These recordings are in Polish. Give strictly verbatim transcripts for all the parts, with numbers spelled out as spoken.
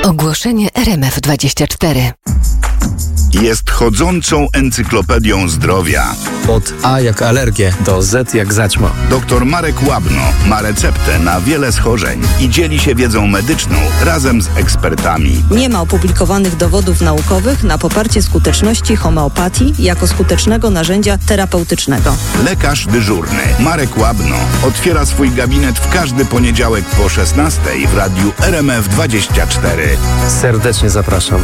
Ogłoszenie R M F dwadzieścia cztery. Jest chodzącą encyklopedią zdrowia. Od A jak alergię do Z jak zaćmo. Doktor Marek Łabno ma receptę na wiele schorzeń i dzieli się wiedzą medyczną razem z ekspertami. Nie ma opublikowanych dowodów naukowych na poparcie skuteczności homeopatii jako skutecznego narzędzia terapeutycznego. Lekarz dyżurny Marek Łabno otwiera swój gabinet w każdy poniedziałek po szesnastej w radiu R M F dwadzieścia cztery. Serdecznie zapraszam.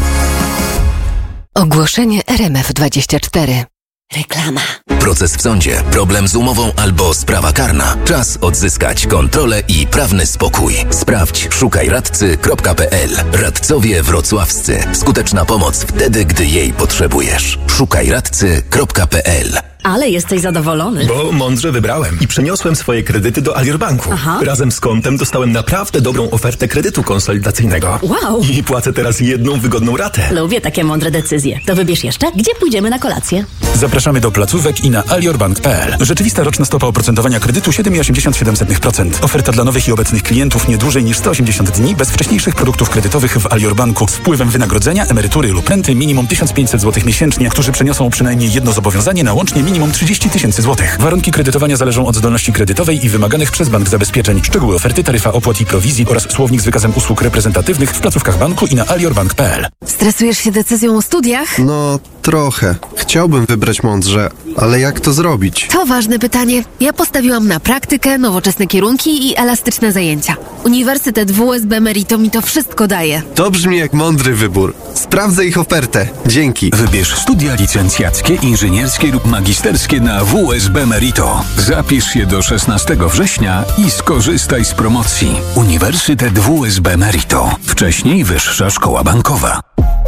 Ogłoszenie R M F dwadzieścia cztery. Reklama. Proces w sądzie, problem z umową albo sprawa karna. Czas odzyskać kontrolę i prawny spokój. Sprawdź szukaj radcy kropka p l. Radcowie wrocławscy. Skuteczna pomoc wtedy, gdy jej potrzebujesz. szukaj radcy kropka p l. Ale jesteś zadowolony. Bo mądrze wybrałem i przeniosłem swoje kredyty do Alior Banku. Aha. Razem z kontem dostałem naprawdę dobrą ofertę kredytu konsolidacyjnego. Wow. I płacę teraz jedną wygodną ratę. Lubię takie mądre decyzje. To wybierz jeszcze, gdzie pójdziemy na kolację. Zapraszamy do placówek i na aliorbank kropka p l. Rzeczywista roczna stopa oprocentowania kredytu siedem przecinek osiemdziesiąt siedem procent. Oferta dla nowych i obecnych klientów nie dłużej niż sto osiemdziesiąt dni bez wcześniejszych produktów kredytowych w Alior Banku z wpływem wynagrodzenia, emerytury lub renty minimum tysiąc pięćset złotych miesięcznie, którzy przeniosą przynajmniej jedno zobowiązanie na łącznie minimum trzydzieści tysięcy złotych. Warunki kredytowania zależą od zdolności kredytowej i wymaganych przez bank zabezpieczeń. Szczegóły oferty, taryfa opłat i prowizji oraz słownik z wykazem usług reprezentatywnych w placówkach banku i na aliorbank kropka p l. Stresujesz się decyzją o studiach? No, trochę. Chciałbym wybrać mądrze, ale jak to zrobić? To ważne pytanie. Ja postawiłam na praktykę, nowoczesne kierunki i elastyczne zajęcia. Uniwersytet W S B Merito mi to wszystko daje. To brzmi jak mądry wybór. Sprawdzę ich ofertę. Dzięki. Wybierz studia licencjackie, inżynierskie lub magisterskie na W S B Merito. Zapisz się do szesnastego września i skorzystaj z promocji. Uniwersytet W S B Merito. Wcześniej Wyższa Szkoła Bankowa.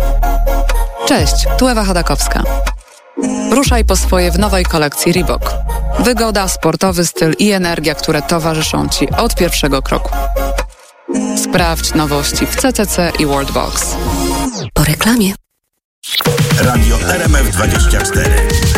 Cześć, tu Ewa Chodakowska. Ruszaj po swoje w nowej kolekcji Reebok. Wygoda, sportowy styl i energia, które towarzyszą Ci od pierwszego kroku. Sprawdź nowości w C C C i Worldbox. Po reklamie. Radio R M F dwadzieścia cztery.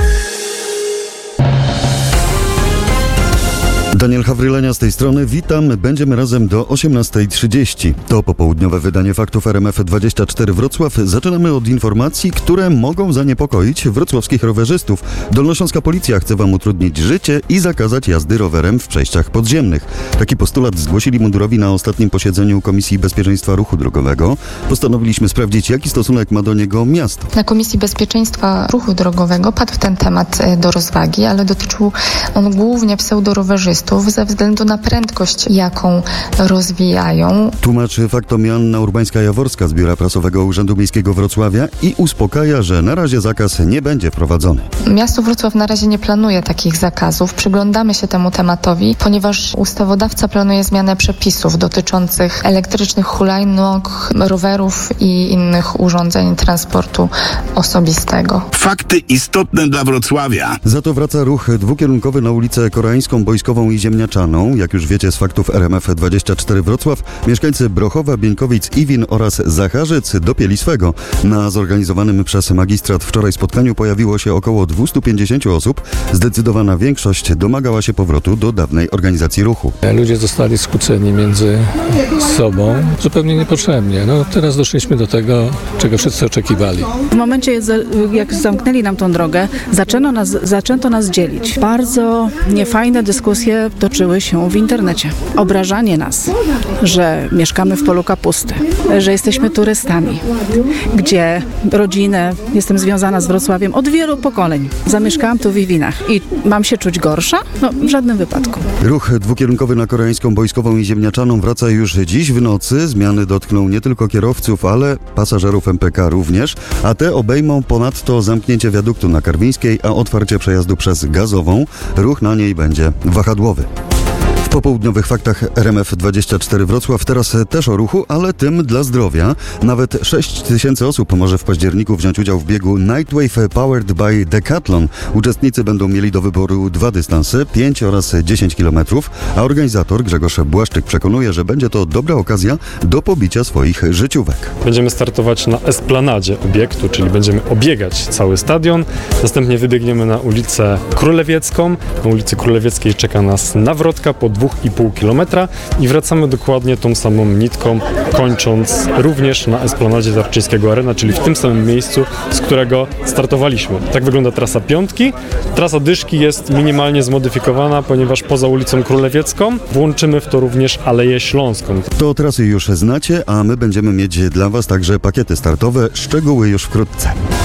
Daniel Hawrylenia z tej strony, witam. Będziemy razem do osiemnastej trzydzieści. To popołudniowe wydanie Faktów R M F dwadzieścia cztery Wrocław. Zaczynamy od informacji, które mogą zaniepokoić wrocławskich rowerzystów. Dolnośląska policja chce wam utrudnić życie i zakazać jazdy rowerem w przejściach podziemnych. Taki postulat zgłosili mundurowi na ostatnim posiedzeniu Komisji Bezpieczeństwa Ruchu Drogowego. Postanowiliśmy sprawdzić, jaki stosunek ma do niego miasto. Na Komisji Bezpieczeństwa Ruchu Drogowego padł ten temat do rozwagi, ale dotyczył on głównie pseudorowerzystów ze względu na prędkość, jaką rozwijają. Tłumaczy faktom Joanna Urbańska-Jaworska z Biura Prasowego Urzędu Miejskiego Wrocławia i uspokaja, że na razie zakaz nie będzie wprowadzony. Miasto Wrocław na razie nie planuje takich zakazów. Przyglądamy się temu tematowi, ponieważ ustawodawca planuje zmianę przepisów dotyczących elektrycznych hulajnóg, rowerów i innych urządzeń transportu osobistego. Fakty istotne dla Wrocławia. Za to wraca ruch dwukierunkowy na ulicę Koreańską, Boiskową i Ziemniaczaną. Jak już wiecie z faktów R M F dwadzieścia cztery Wrocław, mieszkańcy Brochowa, Bieńkowic, Iwin oraz Zacharzyc dopięli swego. Na zorganizowanym przez magistrat wczoraj spotkaniu pojawiło się około dwieście pięćdziesiąt osób. Zdecydowana większość domagała się powrotu do dawnej organizacji ruchu. Ludzie zostali skłóceni między sobą zupełnie niepotrzebnie. No, teraz doszliśmy do tego, czego wszyscy oczekiwali. W momencie, jak zamknęli nam tą drogę, zaczęto nas, zaczęto nas dzielić. Bardzo niefajne dyskusje toczyły się w internecie. Obrażanie nas, że mieszkamy w polu kapusty, że jesteśmy turystami, gdzie rodzinę, jestem związana z Wrocławiem od wielu pokoleń. Zamieszkałam tu w Iwinach i mam się czuć gorsza? No, w żadnym wypadku. Ruch dwukierunkowy na Koreańską, Boiskową i Ziemniaczaną wraca już dziś w nocy. Zmiany dotkną nie tylko kierowców, ale pasażerów M P K również, a te obejmą ponadto zamknięcie wiaduktu na Karwińskiej, a otwarcie przejazdu przez Gazową. Ruch na niej będzie wahadłowy. W popołudniowych faktach R M F dwadzieścia cztery Wrocław teraz też o ruchu, ale tym dla zdrowia. Nawet sześć tysięcy osób może w październiku wziąć udział w biegu Nightwave Powered by Decathlon. Uczestnicy będą mieli do wyboru dwa dystanse, pięć oraz dziesięć kilometrów, a organizator Grzegorz Błaszczyk przekonuje, że będzie to dobra okazja do pobicia swoich życiówek. Będziemy startować na esplanadzie obiektu, czyli będziemy obiegać cały stadion. Następnie wybiegniemy na ulicę Królewiecką. Na ulicy Królewieckiej czeka nas nawrotka po dwa i pół kilometra i wracamy dokładnie tą samą nitką, kończąc również na Esplanadzie Tarczyńskiego Arena, czyli w tym samym miejscu, z którego startowaliśmy. Tak wygląda trasa piątki. Trasa dyszki jest minimalnie zmodyfikowana, ponieważ poza ulicą Królewiecką włączymy w to również Aleję Śląską. To trasy już znacie, a my będziemy mieć dla Was także pakiety startowe. Szczegóły już wkrótce.